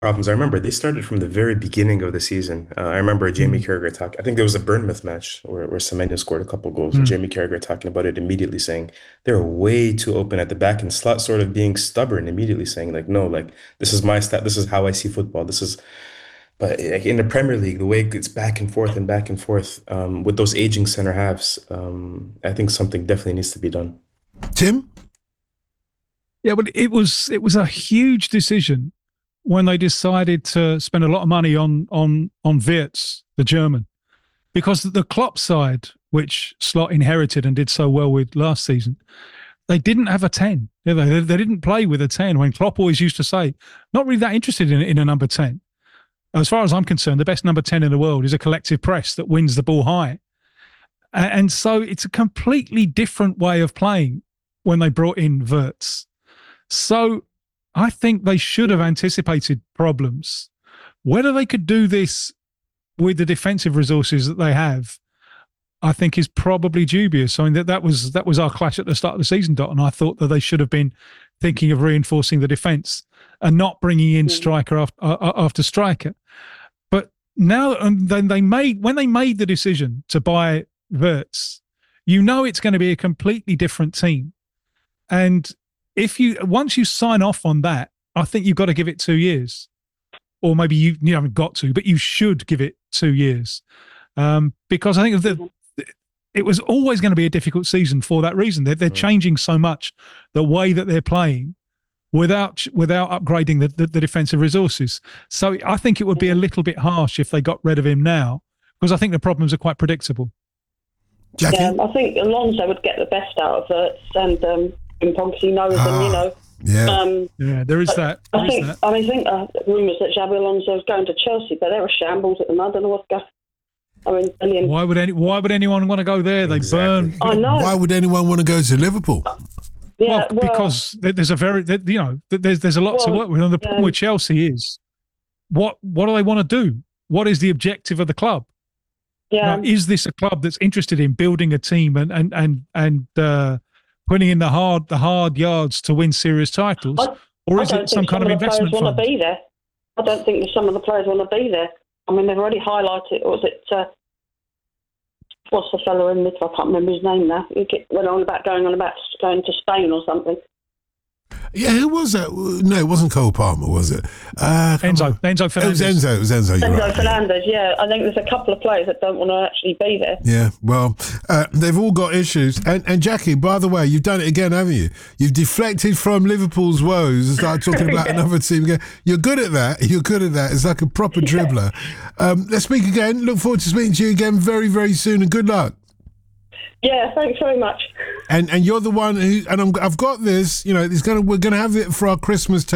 problems. I remember they started from the very beginning of the season. I remember Jamie Mm, Carragher talking. I think there was a Bournemouth match where Semenyo scored a couple goals, and mm. Jamie Carragher talking about it immediately, saying they're way too open at the back, and Slot sort of being stubborn, immediately saying like, no, like this is my stat, this is how I see football. This is, but like in the Premier League, the way it's back and forth, with those aging center halves, I think something definitely needs to be done. Tim? Yeah, but it was a huge decision when they decided to spend a lot of money on Wirtz, the German, because the Klopp side, which Slot inherited and did so well with last season, they didn't have a 10. They didn't play with a 10 when Klopp always used to say, not really that interested in a number 10. As far as I'm concerned, the best number 10 in the world is a collective press that wins the ball high. And so it's a completely different way of playing when they brought in Wirtz. So I think they should have anticipated problems. Whether they could do this with the defensive resources that they have, I think is probably dubious. I mean, that was our clash at the start of the season, Dot, and I thought that they should have been thinking of reinforcing the defence and not bringing in striker after striker. But now, and then when they made the decision to buy Wirtz, you know it's going to be a completely different team. And if you once you sign off on that, I think you've got to give it 2 years, or maybe you haven't got to, but you should give it 2 years, because I think it was always going to be a difficult season for that reason. They're changing so much the way that they're playing without upgrading the defensive resources. So I think it would be a little bit harsh if they got rid of him now, because I think the problems are quite predictable. Jackie? Yeah, I think Alonso would get the best out of it, and because he knows them, you know. Yeah. Yeah, there is that. I think rumours that Xabi Alonso is going to Chelsea, but they're a shambles at the moment. I don't know what's going. I mean, brilliant. Why would anyone want to go there? They burn. I know. Why would anyone want to go to Liverpool? Yeah, well, because there's a there's a lot to work with. And the problem with Chelsea is what do they want to do? What is the objective of the club? Yeah. Now, is this a club that's interested in building a team and putting in the hard yards to win serious titles, or is it some kind of investment fund? Want to be there. I don't think some of the players want to be there. I mean, they've already highlighted. Or was it? What's the fellow in Midland? I can't remember his name now. He went on about going to Spain or something. Yeah, who was that? No, it wasn't Cole Palmer, was it? Enzo Fernandez. It was Enzo. You're Enzo right. Fernandez, yeah. I think there's a couple of players that don't want to actually be there. Yeah, well, they've all got issues. And Jackie, by the way, you've done it again, haven't you? You've deflected from Liverpool's woes and started talking about another team again. You're good at that. It's like a proper dribbler. Let's speak again. Look forward to speaking to you again very, very soon, and good luck. Yeah, thanks very much. And you're the one who, and I've got this, we're going to have it for our Christmas